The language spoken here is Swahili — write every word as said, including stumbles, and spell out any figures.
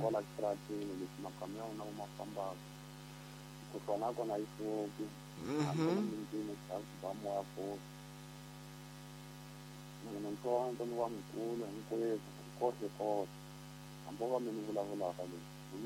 kola stratini leti makamyo na umafamba kufana kona ifuki Mhm. mingine sababu hapo mwana mtoa ndo wa mkulu mkwezi kote kote ambao wamenivula vula kale